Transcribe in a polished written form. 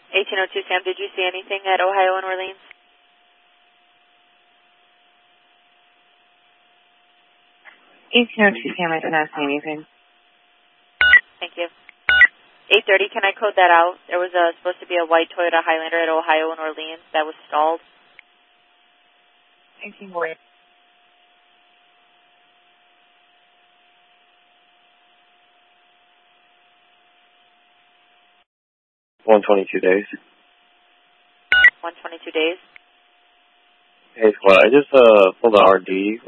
1802 Sam, did you see anything at Ohio and Orleans? Sam, I did not see anything. Thank you. 830, can I code that out? There was supposed to be a white Toyota Highlander at Ohio and Orleans that was stalled. 1840. $122 days. 122 days. Hey, squad, I just pulled the RD